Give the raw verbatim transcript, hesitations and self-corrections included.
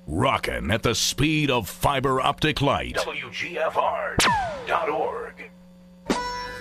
Rockin' at the speed of fiber optic light. W G F R dot org.